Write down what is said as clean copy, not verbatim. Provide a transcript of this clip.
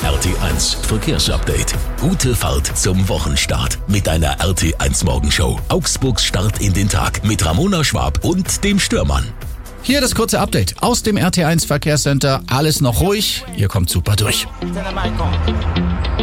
RT1 Verkehrsupdate. Gute Fahrt zum Wochenstart mit einer RT1 Morgenshow. Augsburgs Start in den Tag mit Ramona Schwab und dem Stürmann. Hier das kurze Update aus dem RT1 Verkehrscenter. Alles noch ruhig, ihr kommt super durch.